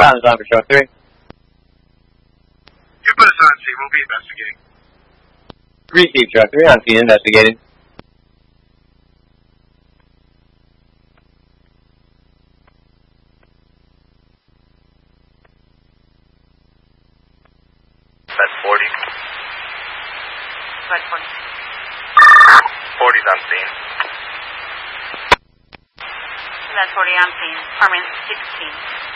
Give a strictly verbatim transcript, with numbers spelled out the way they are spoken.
Silence on for show three. You put us on scene. We'll be investigating. Receive show three on scene investigating. That's forty. That's forty. forty's on scene. That's forty on scene. Apartment sixteen.